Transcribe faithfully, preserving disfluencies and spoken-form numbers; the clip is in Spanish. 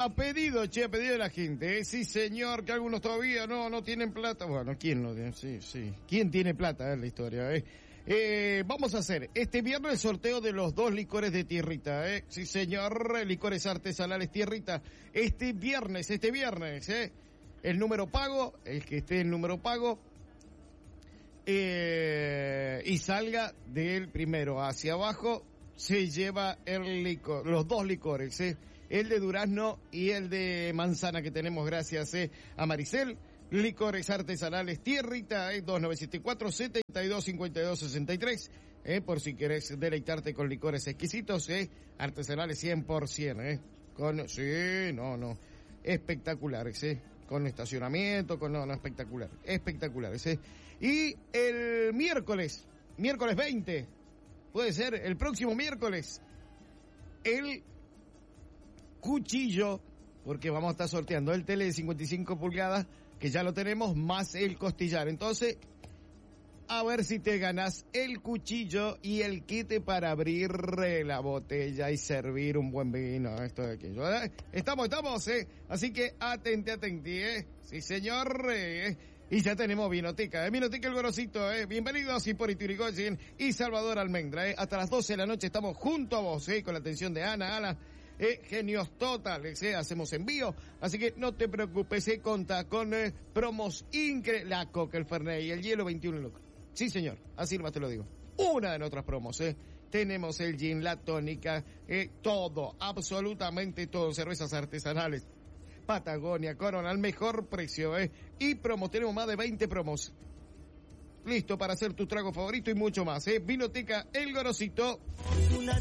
a pedido, che, a pedido de la gente, ¿eh? Sí, señor, que algunos todavía no, no tienen plata. Bueno, ¿quién no tiene? Sí, sí. ¿Quién tiene plata? Es la historia, ¿eh? Eh, vamos a hacer este viernes el sorteo de los dos licores de Tierrita, ¿eh? Sí, señor, licores artesanales Tierrita. Este viernes, este viernes, ¿eh? El número pago, el que esté el número pago, eh, y salga del primero hacia abajo, se lleva el licor, los dos licores, ¿eh? El de durazno y el de manzana que tenemos gracias eh, a Maricel. Licores artesanales Tierrita, eh, dos nueve siete cuatro, siete dos cinco dos seis tres, eh, por si querés deleitarte con licores exquisitos, eh, artesanales cien por ciento, eh, con, sí, no, no, espectaculares, eh, con estacionamiento, con, no, no, espectacular, espectaculares, eh. Y el miércoles, miércoles veinte, puede ser, el próximo miércoles, el cuchillo, porque vamos a estar sorteando el tele de cincuenta y cinco pulgadas, que ya lo tenemos, más el costillar. Entonces, a ver si te ganas el cuchillo y el kit para abrir la botella y servir un buen vino. Esto de aquello, ¿eh? Estamos, estamos, ¿eh? Así que atente, atente, ¿eh? Sí, señor, ¿eh? Y ya tenemos Vinoteca, ¿eh? Vinoteca El Gorosito, ¿eh? Bienvenidos, Hipólito Yrigoyen y Salvador Almendra, ¿eh? Hasta las doce de la noche estamos junto a vos, ¿eh? Con la atención de Ana, Ana. Eh, genios totales, eh, hacemos envío, así que no te preocupes, eh, conta con eh, promos increíbles, la Coca, el Fernet y el hielo veintiuno loco. Sí, señor, así nomás te lo digo. Una de nuestras promos, eh. Tenemos el gin, la tónica, eh, todo, absolutamente todo, cervezas artesanales, Patagonia, Corona, al mejor precio, eh. Y promos, tenemos más de veinte promos. Listo para hacer tu trago favorito y mucho más, eh. Vinoteca El Gorosito. Una